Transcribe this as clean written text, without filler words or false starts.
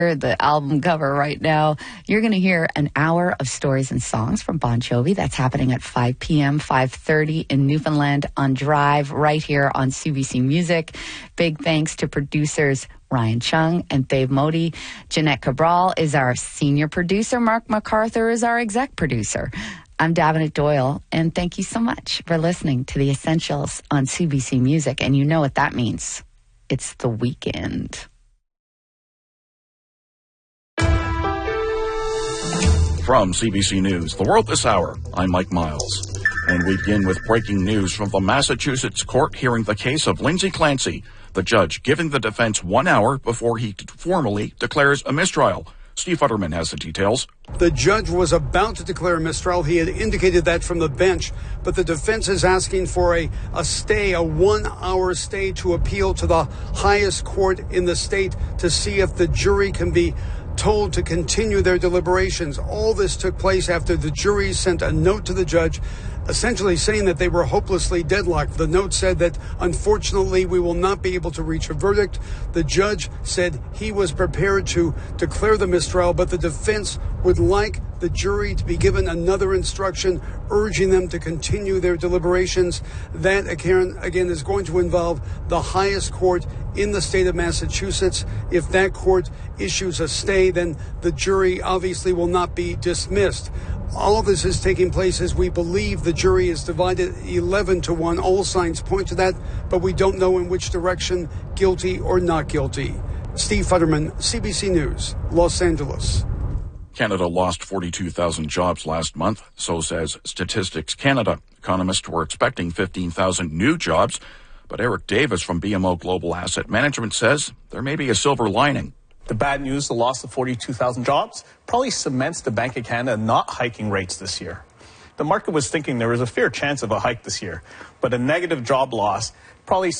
the album cover right now. You're going to hear an hour of stories and songs from Bon Jovi. That's happening at 5 p.m., 5:30 in Newfoundland on Drive right here on CBC Music. Big thanks to producers Ryan Chung and Dave Modi. Jeanette Cabral is our senior producer. Mark MacArthur is our exec producer. I'm Davenant Doyle, and thank you so much for listening to The Essentials on CBC Music. And you know what that means. It's the weekend. From CBC News, The World This Hour, I'm Mike Miles. And we begin with breaking news from the Massachusetts court hearing the case of Lindsay Clancy, the judge giving the defense 1 hour before he formally declares a mistrial. Steve Futterman has the details. The judge was about to declare a mistrial. He had indicated that from the bench, but the defense is asking for a stay, a 1 hour stay to appeal to the highest court in the state to see if the jury can be told to continue their deliberations. All this took place after the jury sent a note to the judge essentially saying that they were hopelessly deadlocked. The note said that, unfortunately, we will not be able to reach a verdict. The judge said he was prepared to declare the mistrial, but the defense would like the jury to be given another instruction urging them to continue their deliberations. That, again, is going to involve the highest court in the state of Massachusetts. If that court issues a stay, then the jury obviously will not be dismissed. All of this is taking place as we believe the jury is divided 11-1. All signs point to that, but we don't know in which direction, guilty or not guilty. Steve Futterman, CBC News, Los Angeles. Canada lost 42,000 jobs last month, so says Statistics Canada. Economists were expecting 15,000 new jobs, but Eric Davis from BMO Global Asset Management says there may be a silver lining. The bad news, the loss of 42,000 jobs, probably cements the Bank of Canada not hiking rates this year. The market was thinking there was a fair chance of a hike this year, but a negative job loss probably